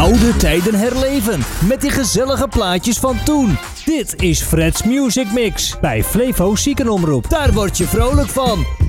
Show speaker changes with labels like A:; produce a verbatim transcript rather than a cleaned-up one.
A: oude tijden herleven met die gezellige plaatjes van toen. Dit is Fred's Music Mix bij Flevo Ziekenomroep. Daar word je vrolijk van.